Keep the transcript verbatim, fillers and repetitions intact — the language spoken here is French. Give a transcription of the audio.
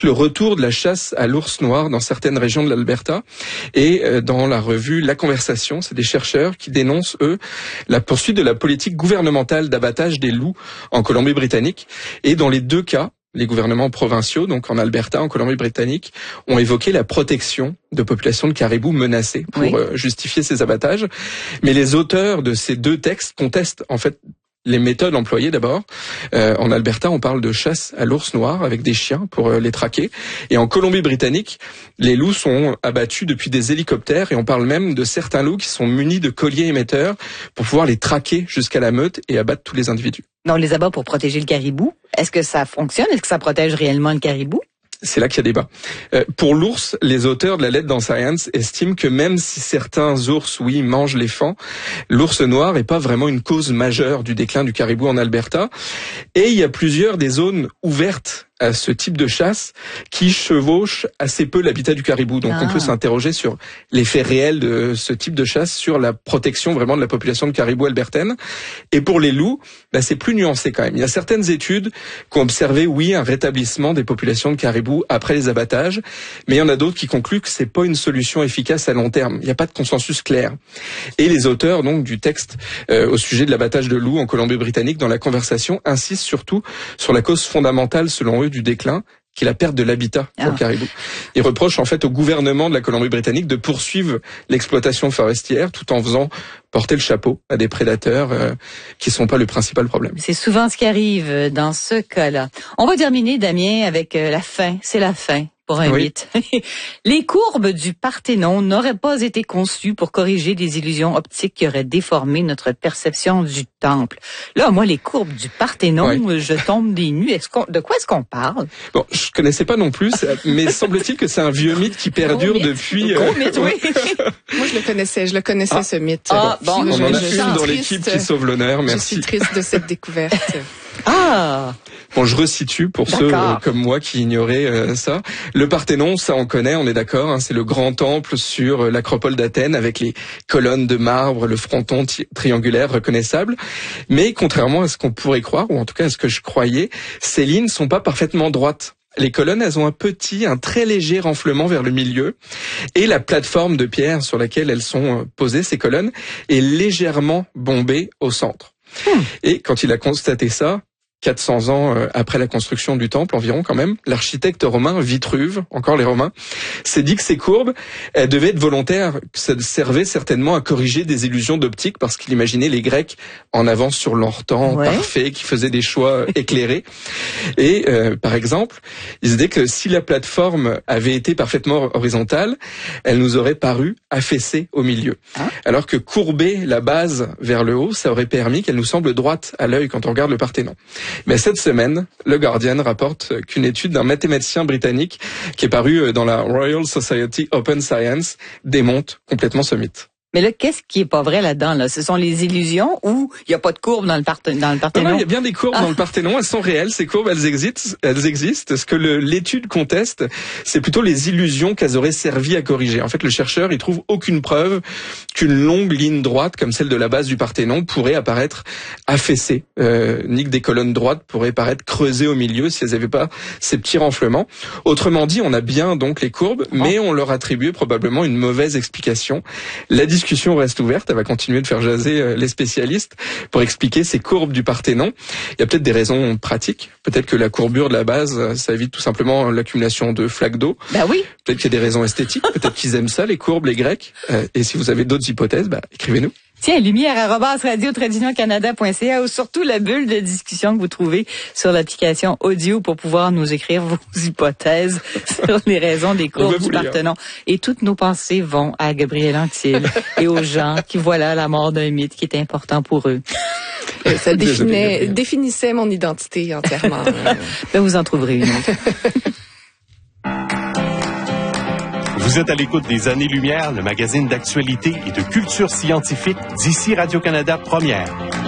le retour de la chasse à l'ours noir dans certaines régions de l'Alberta. Et euh, dans la revue La Conversation, c'est des chercheurs qui dénoncent, eux, la poursuite de la politique gouvernementale d'abattage des loups en Colombie-Britannique. Et dans les deux cas, les gouvernements provinciaux, donc en Alberta, en Colombie-Britannique, ont évoqué la protection de populations de caribous menacées pour oui. euh, justifier ces abattages. Mais les auteurs de ces deux textes contestent en fait les méthodes employées d'abord. Euh, en Alberta, on parle de chasse à l'ours noir avec des chiens pour euh, les traquer. Et en Colombie-Britannique, les loups sont abattus depuis des hélicoptères et on parle même de certains loups qui sont munis de colliers émetteurs pour pouvoir les traquer jusqu'à la meute et abattre tous les individus. Mais on les abat pour protéger le caribou. Est-ce que ça fonctionne? Est-ce que ça protège réellement le caribou? C'est là qu'il y a débat. Euh, pour l'ours, les auteurs de la lettre dans Science estiment que même si certains ours, oui, mangent les faons, l'ours noir n'est pas vraiment une cause majeure du déclin du caribou en Alberta. Et il y a plusieurs des zones ouvertes à ce type de chasse qui chevauchent assez peu l'habitat du caribou. Donc ah. on peut s'interroger sur l'effet réel de ce type de chasse sur la protection vraiment de la population de caribou albertaine. Et pour les loups, bah, c'est plus nuancé quand même. Il y a certaines études qui ont observé, oui, un rétablissement des populations de caribou après les abattages, mais il y en a d'autres qui concluent que c'est pas une solution efficace à long terme. Il n'y a pas de consensus clair. Et les auteurs donc du texte euh, au sujet de l'abattage de loups en Colombie-Britannique dans La Conversation insistent surtout sur la cause fondamentale selon eux du déclin, qui est la perte de l'habitat pour ah. le caribou. Ils reprochent en fait au gouvernement de la Colombie-Britannique de poursuivre l'exploitation forestière tout en faisant porter le chapeau à des prédateurs euh, qui sont pas le principal problème. C'est souvent ce qui arrive dans ce cas-là. On va terminer, Damien, avec euh, la fin. C'est la fin. Pour un oui. mythe. Les courbes du Parthénon n'auraient pas été conçues pour corriger des illusions optiques qui auraient déformé notre perception du temple. Là, moi, les courbes du Parthénon, oui. je tombe des nues. Est-ce qu'on, de quoi est-ce qu'on parle? Bon, je connaissais pas non plus, mais semble-t-il que c'est un vieux mythe qui perdure mythe. depuis... Gros mythe, oui. Moi, je le connaissais, je le connaissais, ah. ce mythe. Ah, bon, on je, en a je, une dans l'équipe qui sauve l'honneur, merci. Je suis triste de cette découverte. Ah! Bon, je resitue pour d'accord. ceux euh, comme moi qui ignoraient euh, ça. Le Parthénon, ça on connaît, on est d'accord, hein, c'est le grand temple sur euh, l'acropole d'Athènes avec les colonnes de marbre, le fronton tri- triangulaire reconnaissable. Mais contrairement à ce qu'on pourrait croire, ou en tout cas à ce que je croyais, ces lignes sont pas parfaitement droites. Les colonnes, elles ont un petit, un très léger renflement vers le milieu. Et la plateforme de pierre sur laquelle elles sont posées, ces colonnes, est légèrement bombée au centre. Hmm. Et quand il a constaté ça, quatre cents ans après la construction du temple, environ quand même, l'architecte romain Vitruve, encore les Romains, s'est dit que ces courbes, elles devaient être volontaires, que ça servait certainement à corriger des illusions d'optique, parce qu'il imaginait les Grecs en avance sur leur temps, ouais. parfait, qui faisaient des choix éclairés. Et euh, par exemple, il se dit que si la plateforme avait été parfaitement horizontale, elle nous aurait paru affaissée au milieu. Hein? Alors que courber la base vers le haut, ça aurait permis qu'elle nous semble droite à l'œil quand on regarde le Parthénon. Mais cette semaine, le Guardian rapporte qu'une étude d'un mathématicien britannique qui est paru dans la Royal Society Open Science démonte complètement ce mythe. Mais là, qu'est-ce qui est pas vrai là-dedans, là? Ce sont les illusions ou il y a pas de courbe dans le, Parthe- dans le Parthénon? Non, non, il y a bien des courbes ah. dans le Parthénon. Elles sont réelles. Ces courbes, elles existent. Elles existent. Ce que le, l'étude conteste, c'est plutôt les illusions qu'elles auraient servi à corriger. En fait, le chercheur, il trouve aucune preuve qu'une longue ligne droite, comme celle de la base du Parthénon, pourrait apparaître affaissée, euh, ni que des colonnes droites pourraient paraître creusées au milieu si elles n'avaient pas ces petits renflements. Autrement dit, on a bien donc les courbes, oh. mais on leur attribuait probablement une mauvaise explication. La La discussion reste ouverte, elle va continuer de faire jaser les spécialistes pour expliquer ces courbes du Parthénon. Il y a peut-être des raisons pratiques, peut-être que la courbure de la base, ça évite tout simplement l'accumulation de flaques d'eau. Bah oui. Peut-être qu'il y a des raisons esthétiques, peut-être qu'ils aiment ça, les courbes, les Grecs. Et si vous avez d'autres hypothèses, bah, écrivez-nous. Tiens, lumière arobase radio tradition canada point c a ou surtout la bulle de discussion que vous trouvez sur l'application audio pour pouvoir nous écrire vos hypothèses sur les raisons des courbes du Parthénon. Et toutes nos pensées vont à Gabriel Anctil et aux gens qui voient là la mort d'un mythe qui est important pour eux. Ça définait, définissait mon identité entièrement. Ben, vous en trouverez une autre. Vous êtes à l'écoute des Années-Lumière, le magazine d'actualité et de culture scientifique d'ici Radio-Canada Première.